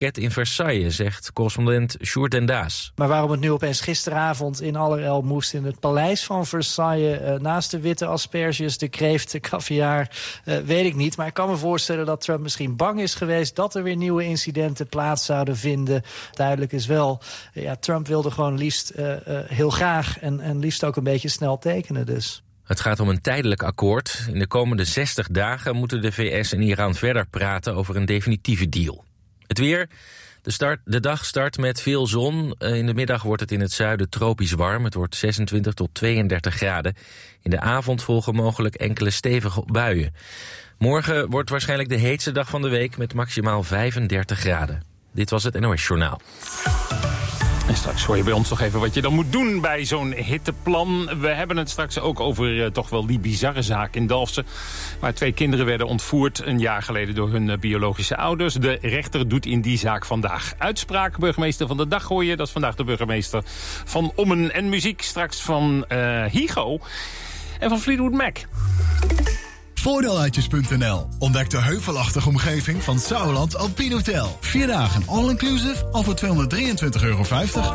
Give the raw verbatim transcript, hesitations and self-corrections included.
in Versailles, zegt correspondent Sjoerd den Daas. Maar waarom het nu opeens gisteravond in allerijl moest in het paleis van Versailles, uh, naast de witte asperges, de kreeft, de caviar, uh, weet ik niet. Maar ik kan me voorstellen dat Trump misschien bang is geweest dat er weer nieuwe incidenten plaats zouden vinden. Duidelijk is wel, uh, ja, Trump wilde gewoon liefst uh, uh, heel graag en, en liefst ook een beetje snel tekenen dus. Het gaat om een tijdelijk akkoord. In de komende zestig dagen moeten de V S en Iran verder praten over een definitieve deal. Het weer. De, start, de dag start met veel zon. In de middag wordt het in het zuiden tropisch warm. Het wordt zesentwintig tot tweeëndertig graden. In de avond volgen mogelijk enkele stevige buien. Morgen wordt waarschijnlijk de heetste dag van de week met maximaal vijfendertig graden. Dit was het N O S Journaal. En straks hoor je bij ons nog even wat je dan moet doen bij zo'n hitteplan. We hebben het straks ook over uh, toch wel die bizarre zaak in Dalfsen, waar twee kinderen werden ontvoerd een jaar geleden door hun uh, biologische ouders. De rechter doet in die zaak vandaag uitspraak. Burgemeester van de dag hoor je. Dat is vandaag de burgemeester van Ommen. En muziek straks van uh, Higo en van Fleetwood Mac. Voordeeluitjes punt n l. Ontdek de heuvelachtige omgeving van Sauerland Alpine Hotel. Vier dagen all-inclusive al voor tweehonderddrieëntwintig euro vijftig.